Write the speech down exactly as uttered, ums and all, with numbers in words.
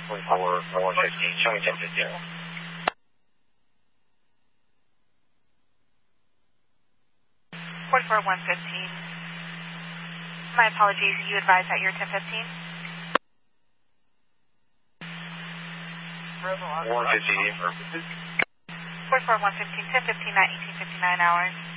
forty-four, one fifteen, showing ten fifteen. forty-four, one fifteen. My apologies, you advised that you're ten fifteen? one fifteen. forty-four, one fifteen, ten fifteen at eighteen fifty-nine hours.